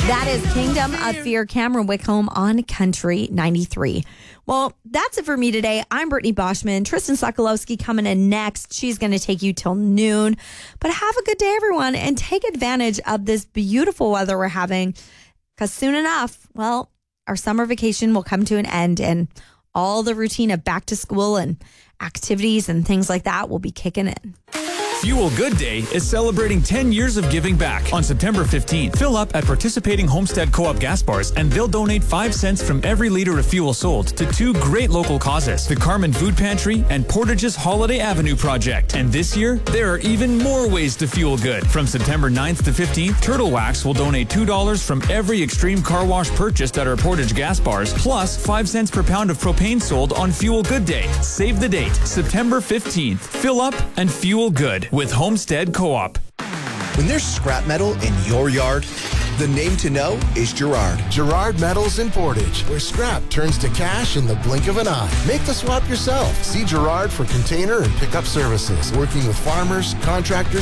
That is Kingdom of Fear, Cameron Wickholm on Country 93. Well, that's it for me today. I'm Brittany Boschman. Tristan Sokolowski coming in next. She's going to take you till noon. But have a good day, everyone, and take advantage of this beautiful weather we're having. Because soon enough, well, our summer vacation will come to an end and all the routine of back to school and activities and things like that will be kicking in. Fuel Good Day is celebrating 10 years of giving back on September 15th. Fill up at participating Homestead Co-op gas bars and they'll donate 5 cents from every liter of fuel sold to 2 great local causes, the Carmen Food Pantry and Portage's Holiday Avenue Project. And this year, there are even more ways to fuel good. From September 9th to 15th, Turtle Wax will donate $2 from every Extreme Car Wash purchased at our Portage gas bars, plus 5 cents per pound of propane sold on Fuel Good Day. Save the date, September 15th. Fill up and fuel good with Homestead Co-op. When there's scrap metal in your yard, the name to know is Girard. Girard Metals in Portage, where scrap turns to cash in the blink of an eye. Make the swap yourself. See Girard for container and pickup services, working with farmers, contractors,